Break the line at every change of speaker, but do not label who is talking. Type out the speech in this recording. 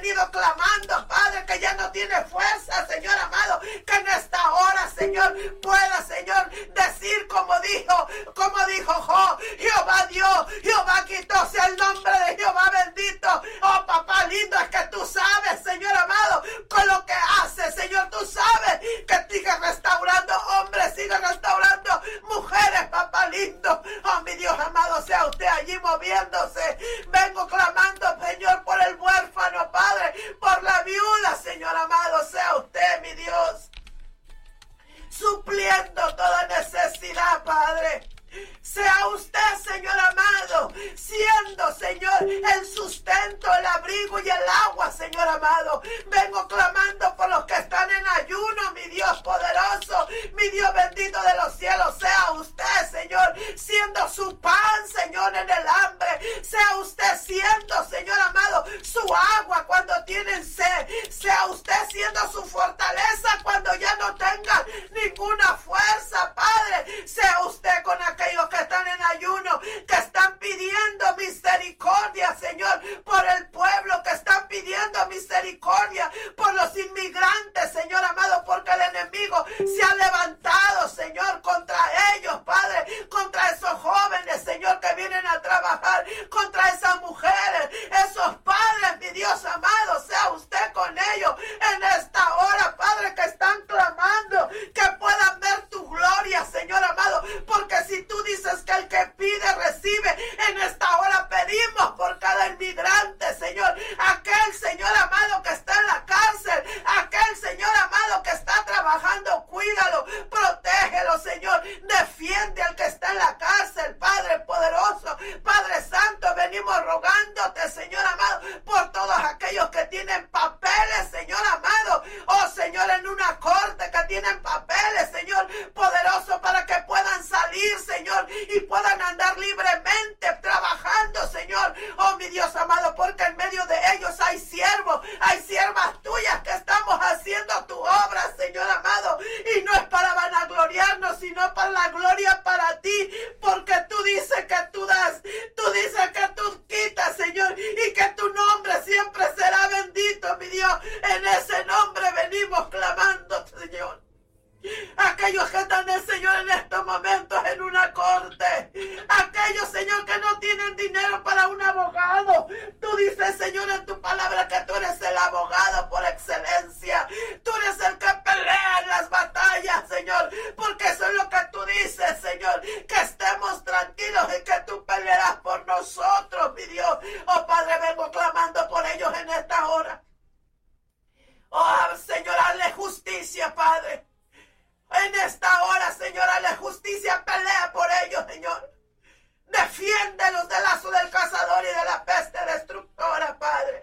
venido clamando, Padre, que ya no tiene fuerza, Señor amado, que en esta hora, Señor, pueda, Señor, decir como dijo Job: Jehová dio, Jehová quitó, sea el nombre de Jehová bendito. Oh, papá lindo, es que tú sabes, Señor amado, con lo que haces, Señor, tú sabes que sigue restaurando hombres, sigue restaurando mujeres, papá lindo. Oh, mi Dios amado, sea usted allí moviéndose. Vengo clamando, Señor, por el huérfano, Padre, por la viuda, Señor amado, sea usted, mi Dios, supliendo toda necesidad, Padre. Sea usted, Señor amado, siendo, Señor, el sustento, el abrigo y el agua, Señor amado. Vengo clamando por los que están en ayuno, mi Dios poderoso, mi Dios bendito de los cielos. Sea usted, Señor, siendo su pan, Señor, en el hambre. Sea usted siendo, Señor amado, su agua cuando tienen sed. Sea usted siendo su fortaleza cuando ya no tengan ninguna fuerza, Padre. Sea usted con aquellos que están en ayuno, que están pidiendo misericordia, Señor, por el pueblo, que están pidiendo misericordia por los inmigrantes, Señor amado, porque el enemigo se ha levantado, Señor, contra ellos, Padre, contra esos jóvenes, Señor, que vienen a trabajar, contra esas mujeres, esos padres, mi Dios amado. Sea usted con ellos en esta hora, Padre, que están clamando, que puedan ver tu gloria, Señor amado, porque si tú dices que el que pide recibe, en esta hora pedimos por cada inmigrante, Señor, aquel, Señor amado, que está en la cárcel, aquel, Señor amado, que está trabajando, cuídalo, protégelo, Señor, defiende al que está en la cárcel, Padre poderoso, Padre santo. Venimos rogándote, Señor amado, por todos aquellos que tienen papeles, Señor amado, oh Señor, en una corte, que tienen papeles, Señor poderoso, para que puedan salir, Señor, y puedan andar libremente trabajando, Señor, oh mi Dios amado, porque en medio de ellos hay siervos, hay siervas tuyas que estamos haciendo tu obra, Señor amado, y no es para vanagloriarnos, sino para la gloria para ti, porque tú dices que tú das, tú dices que tú quitas, Señor, y que tu nombre siempre será bendito, mi Dios. En ese nombre venimos clamando, Señor. Aquellos que están, Señor, en estos momentos en una corte, aquellos, Señor, que no tienen dinero para un abogado, tú dices, Señor, en tu palabra que tú eres el abogado por excelencia, tú eres el que pelea en las batallas, Señor, porque eso es lo que tú dices, Señor, que estemos tranquilos y que tú pelearás por nosotros, mi Dios. Oh Padre, vengo clamando por ellos en esta hora. Oh Señor, hazle justicia, Padre. En esta hora, Señor, hazle justicia, pelea por ellos, Señor. Defiéndelos del lazo del cazador y de la peste destructora, Padre.